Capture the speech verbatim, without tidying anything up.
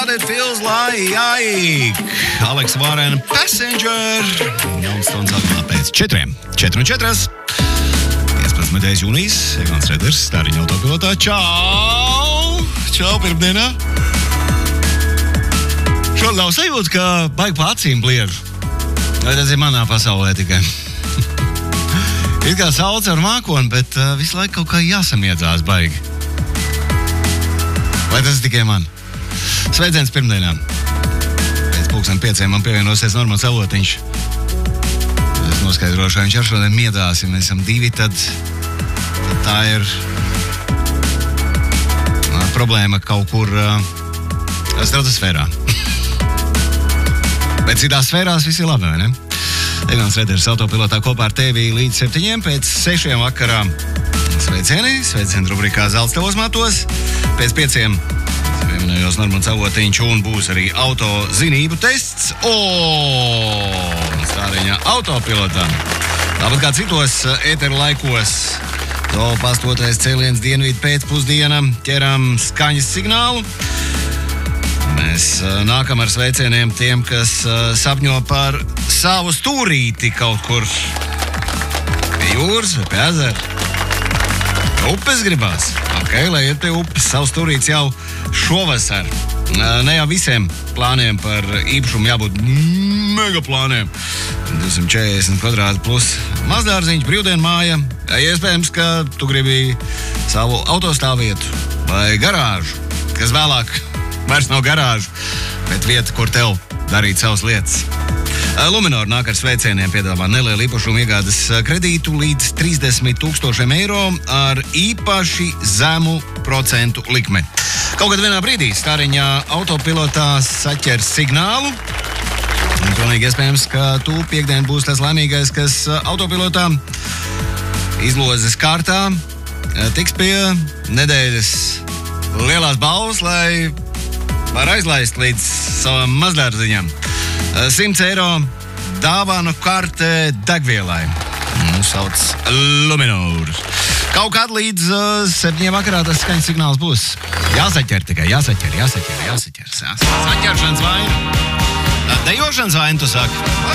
What it feels like. Alex Warren, Passenger. Jauns tons atklā pēc četriem. Četri un četras. piecpadsmitais jūnijas. Egons Reders, Stāriņa autopilotā. Čau! Čau, pirmdienā. Šodien nav sajūta, ka baigi pa acīm bliežu. Vai tas ir manā pasaulē tikai? Ir kā saules ar mākoni, bet uh, visu laiku kaut kā jāsamiedzās baigi. Vai tas ir tikai man? Sveiciens pirmdienām. Pēc pulksten pieciem man pievienosies Normans Avotiņš. Es noskaidrošu, vai viņš ar šodien miedās. Ja mēs esam divi, tad, tad tā ir uh, problēma kaut kur uh, stratosfērā. Bet citās sfērās viss ir labi, vai ne? Egons Reders autopilotā kopā ar tevi līdz septiņiem pēc sešiem vakarā. Sveicieni, sveicieni rubrikā Zelts tevos matos. Pēc pieciem pieminējos Normans Avotiņš un būs arī auto zinību tests. O, Stāriņa autopilotā. Tāpat kā citos ēteru laikos. To pastotais cēliens dienvidu pēcpusdiena. Ķeram skaņas signālu. Mēs nākam ar sveicieniem tiem, kas sapņo par savu stūrīti kaut kur pie jūras vai pie ezera. Upes gribās. Ok, lai iet pie upes. Savu stūrīts jau šovasar. Ne jau visiem plāniem par īpašumu jābūt mega plāniem. divsimt četrdesmit kvadrāti plus mazdārziņš, brīvdienu māja. Iespējams, ka tu gribi savu autostāvvietu vai garāžu, kas vēlāk vairs nav garāža, bet vieta, kur tev darīt savas lietas. Luminor nāk ar sveicieniem, piedāvā nelielu īpašumu iegādes kredītu līdz trīsdesmit tūkstošiem eiro ar īpaši zemu procentu likmi. Kaut kad vienā brīdī Stāriņā autopilotā saķer signālu. Un pilnīgi iespējams, ka tu piekdien būs tas laimīgais, kas autopilotā izlozes kārtā tiks pie nedēļas lielās balvas, lai var aizlaist līdz savam mazdārziņam. simts eiro dāvanu karte degvielai. Mūs sauc Luminor. Kaut kad līdz uh, septiņiem vakarā tas skaņas signāls būs. Jāsaķer tikai, jāsaķer, jāsaķer, jāsaķer. Saķeršanas vaina. Dejošanas vaina, tu saki.